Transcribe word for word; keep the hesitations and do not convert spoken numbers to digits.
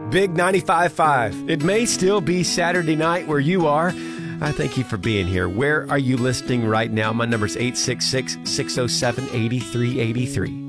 Big ninety-five point five. It may still be Saturday night where you are. I thank you for being here. Where are you listening right now? My number is eight six six, six oh seven, eight three eight three.